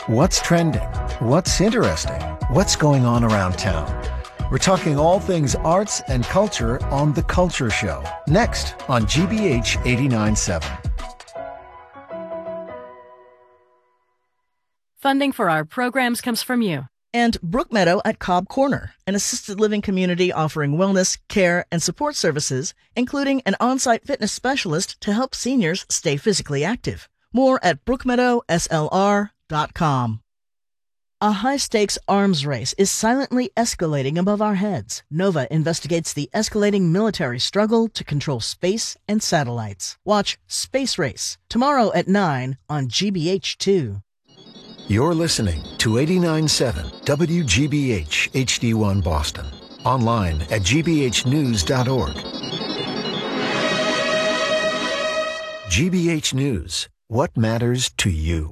What's trending? What's interesting? What's going on around town? We're talking all things arts and culture on The Culture Show, next on GBH 89.7. Funding for our programs comes from you. And Brook Meadow at Cobb Corner, an assisted living community offering wellness, care, and support services, including an on-site fitness specialist to help seniors stay physically active. More at brookmeadowslr.com. A high-stakes arms race is silently escalating above our heads. Nova investigates the escalating military struggle to control space and satellites. Watch Space Race tomorrow at 9 on GBH2. You're listening to 89.7 WGBH HD1 Boston. Online at gbhnews.org. GBH News. What matters to you?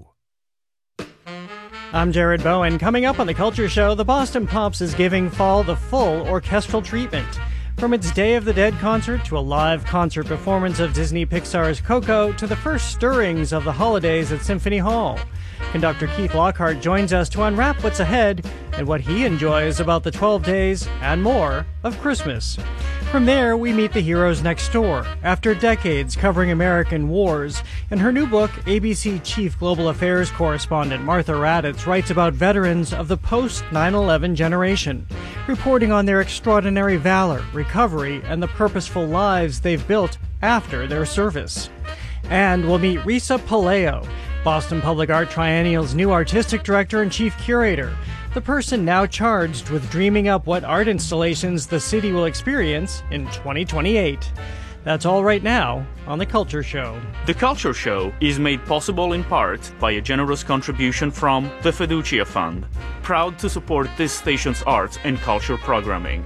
I'm Jared Bowen. Coming up on The Culture Show, the Boston Pops is giving fall the full orchestral treatment. From its Day of the Dead concert to a live concert performance of Disney Pixar's Coco to the first stirrings of the holidays at Symphony Hall. Conductor Keith Lockhart joins us to unwrap what's ahead and what he enjoys about the 12 days and more of Christmas. From there, we meet the heroes next door. After decades covering American wars, in her new book, ABC Chief Global Affairs Correspondent Martha Raddatz writes about veterans of the post-9/11 generation, reporting on their extraordinary valor, recovery, and the purposeful lives they've built after their service. And we'll meet Risa Palaio, Boston Public Art Triennial's new artistic director and chief curator, the person now charged with dreaming up what art installations the city will experience in 2028. That's all right now on The Culture Show. The Culture Show is made possible in part by a generous contribution from the Fiducia Fund, proud to support this station's arts and culture programming.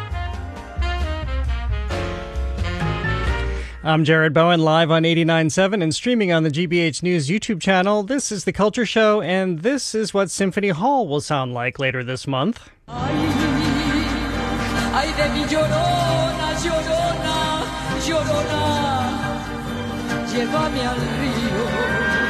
I'm Jared Bowen, live on 89.7 and streaming on the GBH News YouTube channel. This is The Culture Show, and this is what Symphony Hall will sound like later this month. Ay de mi llorona, llorona, llorona, llévame al río.